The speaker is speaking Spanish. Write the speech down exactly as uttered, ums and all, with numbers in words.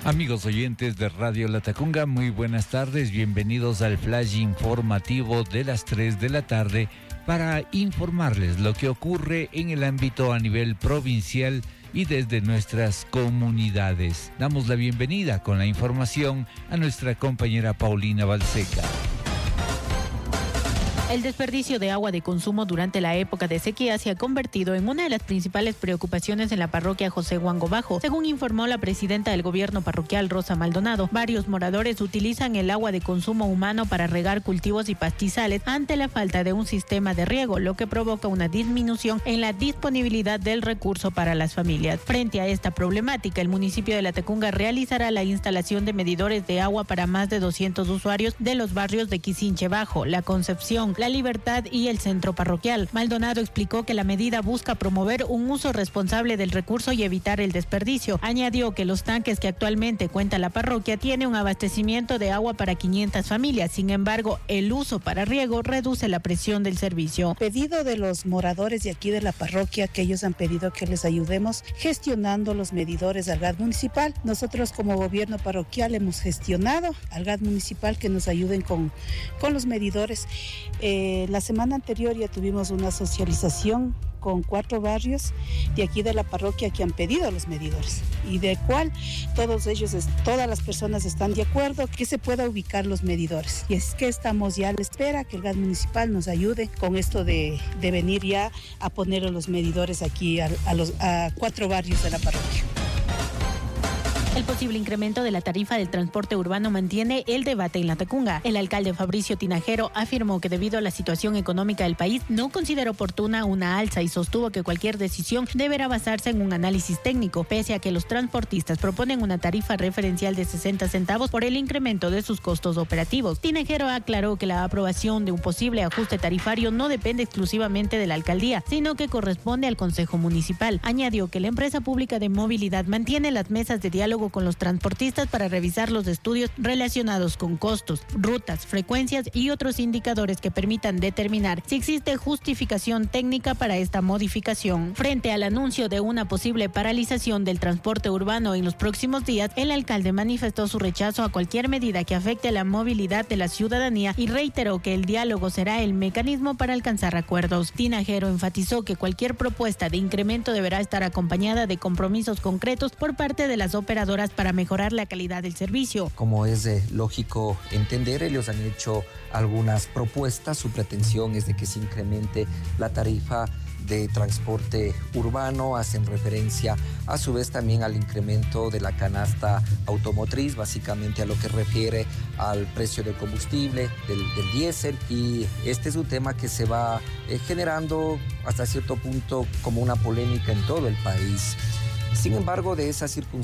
Amigos oyentes de Radio Latacunga, muy buenas tardes, bienvenidos al flash informativo de las tres de la tarde para informarles lo que ocurre en el ámbito a nivel provincial y desde nuestras comunidades. Damos la bienvenida con la información a nuestra compañera Paulina Balseca. El desperdicio de agua de consumo durante la época de sequía se ha convertido en una de las principales preocupaciones en la parroquia José Huango Bajo. Según informó la presidenta del gobierno parroquial, Rosa Maldonado, varios moradores utilizan el agua de consumo humano para regar cultivos y pastizales ante la falta de un sistema de riego, lo que provoca una disminución en la disponibilidad del recurso para las familias. Frente a esta problemática, el municipio de Latacunga realizará la instalación de medidores de agua para más de doscientos usuarios de los barrios de Quisinche Bajo, La Concepción, La Libertad y el centro parroquial. Maldonado explicó que la medida busca promover un uso responsable del recurso y evitar el desperdicio. Añadió que los tanques que actualmente cuenta la parroquia tiene un abastecimiento de agua para quinientas familias. Sin embargo, el uso para riego reduce la presión del servicio. Pedido de los moradores de aquí de la parroquia, que ellos han pedido que les ayudemos gestionando los medidores al G A D municipal. Nosotros como gobierno parroquial hemos gestionado al G A D municipal que nos ayuden con, con los medidores. Eh, la semana anterior ya tuvimos una socialización con cuatro barrios de aquí de la parroquia que han pedido los medidores y de cual todos ellos, todas las personas están de acuerdo que se pueda ubicar los medidores. Y es que estamos ya a la espera que el G A D municipal nos ayude con esto de, de venir ya a poner los medidores aquí a, a, los, a cuatro barrios de la parroquia. El posible incremento de la tarifa del transporte urbano mantiene el debate en Latacunga. El alcalde Fabricio Tinajero afirmó que debido a la situación económica del país no considera oportuna una alza y sostuvo que cualquier decisión deberá basarse en un análisis técnico, pese a que los transportistas proponen una tarifa referencial de sesenta centavos por el incremento de sus costos operativos. Tinajero aclaró que la aprobación de un posible ajuste tarifario no depende exclusivamente de la alcaldía, sino que corresponde al Consejo Municipal. Añadió que la empresa pública de movilidad mantiene las mesas de diálogo con los transportistas para revisar los estudios relacionados con costos, rutas, frecuencias y otros indicadores que permitan determinar si existe justificación técnica para esta modificación. Frente al anuncio de una posible paralización del transporte urbano en los próximos días, el alcalde manifestó su rechazo a cualquier medida que afecte la movilidad de la ciudadanía y reiteró que el diálogo será el mecanismo para alcanzar acuerdos. Tinajero enfatizó que cualquier propuesta de incremento deberá estar acompañada de compromisos concretos por parte de las operadoras para mejorar la calidad del servicio. Como es eh, lógico entender, ellos han hecho algunas propuestas. Su pretensión es de que se incremente la tarifa de transporte urbano, hacen referencia a su vez también al incremento de la canasta automotriz, básicamente a lo que refiere al precio del combustible, del, del diésel, y este es un tema que se va eh, generando hasta cierto punto como una polémica en todo el país. Sin embargo, de esas circunstancias